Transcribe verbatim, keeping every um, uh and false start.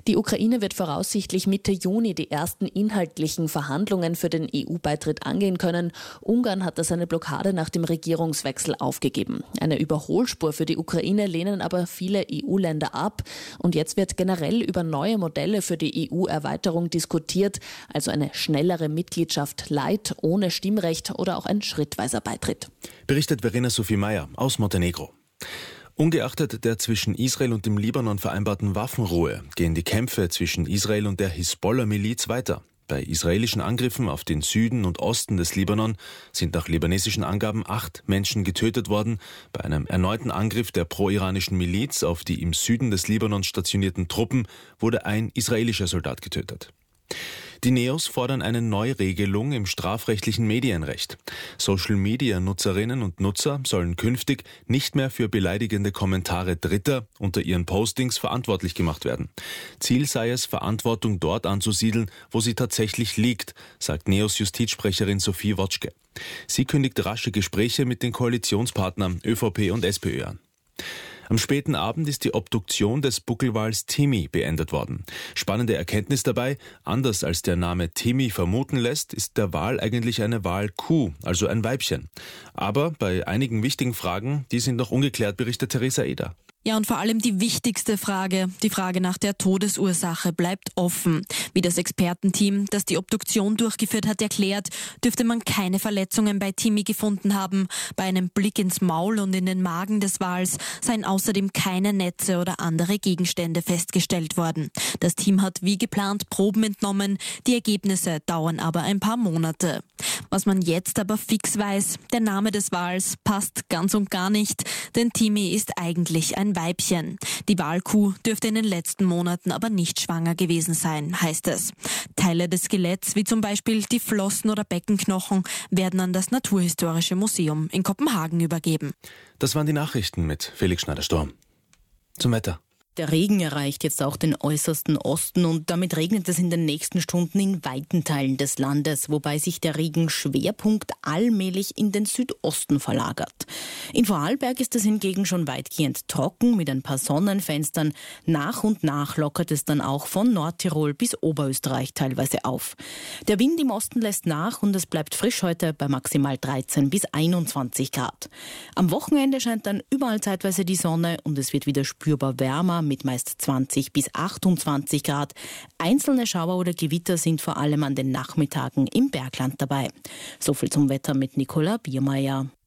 Die Ukraine wird voraussichtlich Mitte Juni die ersten inhaltlichen Verhandlungen für den E U-Beitritt angehen können. Ungarn hat da seine Blockade nach dem Regierungswechsel aufgegeben. Eine Überholspur für die Ukraine lehnen aber viele E U-Länder ab. Und jetzt wird generell über neue Modelle für die E U-Erweiterung diskutiert, also eine schnellere Mitgliedschaft light, ohne Stimmrecht oder auch ein schrittweiser Beitritt. Berichtet Verena Sophie Meyer aus Montenegro. Ungeachtet der zwischen Israel und dem Libanon vereinbarten Waffenruhe gehen die Kämpfe zwischen Israel und der Hisbollah-Miliz weiter. Bei israelischen Angriffen auf den Süden und Osten des Libanon sind nach libanesischen Angaben acht Menschen getötet worden. Bei einem erneuten Angriff der pro-iranischen Miliz auf die im Süden des Libanon stationierten Truppen wurde ein israelischer Soldat getötet. Die Neos fordern eine Neuregelung im strafrechtlichen Medienrecht. Social-Media-Nutzerinnen und Nutzer sollen künftig nicht mehr für beleidigende Kommentare Dritter unter ihren Postings verantwortlich gemacht werden. Ziel sei es, Verantwortung dort anzusiedeln, wo sie tatsächlich liegt, sagt Neos Justizsprecherin Sophie Wotschke. Sie kündigt rasche Gespräche mit den Koalitionspartnern ÖVP und SPÖ an. Am späten Abend ist die Obduktion des Buckelwals Timmy beendet worden. Spannende Erkenntnis dabei: Anders als der Name Timmy vermuten lässt, ist der Wal eigentlich eine Walkuh, also ein Weibchen. Aber bei einigen wichtigen Fragen, die sind noch ungeklärt, berichtet Theresa Eder. Ja, und vor allem die wichtigste Frage, die Frage nach der Todesursache, bleibt offen. Wie das Expertenteam, das die Obduktion durchgeführt hat, erklärt, dürfte man keine Verletzungen bei Timmy gefunden haben. Bei einem Blick ins Maul und in den Magen des Wals seien außerdem keine Netze oder andere Gegenstände festgestellt worden. Das Team hat wie geplant Proben entnommen, die Ergebnisse dauern aber ein paar Monate. Was man jetzt aber fix weiß, der Name des Wals passt ganz und gar nicht, denn Timmy ist eigentlich ein Weibchen. Die Walkuh dürfte in den letzten Monaten aber nicht schwanger gewesen sein, heißt es. Teile des Skeletts, wie zum Beispiel die Flossen oder Beckenknochen, werden an das Naturhistorische Museum in Kopenhagen übergeben. Das waren die Nachrichten mit Felix Schneider-Sturm. Zum Wetter. Der Regen erreicht jetzt auch den äußersten Osten und damit regnet es in den nächsten Stunden in weiten Teilen des Landes, wobei sich der Regenschwerpunkt allmählich in den Südosten verlagert. In Vorarlberg ist es hingegen schon weitgehend trocken mit ein paar Sonnenfenstern. Nach und nach lockert es dann auch von Nordtirol bis Oberösterreich teilweise auf. Der Wind im Osten lässt nach und es bleibt frisch heute bei maximal dreizehn bis einundzwanzig Grad. Am Wochenende scheint dann überall zeitweise die Sonne und es wird wieder spürbar wärmer mit meist zwanzig bis achtundzwanzig Grad. Einzelne Schauer oder Gewitter sind vor allem an den Nachmittagen im Bergland dabei. So viel zum Wetter mit Nicola Biermeier.